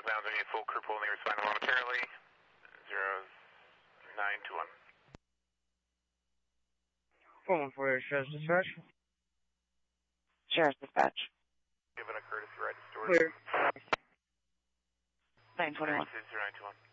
sounds. I need full crew pool. Only responding momentarily. 0921. 414 Sheriff's Dispatch. Sheriff's Dispatch. Given a courtesy ride to Stewart. Clear. 921. 0921.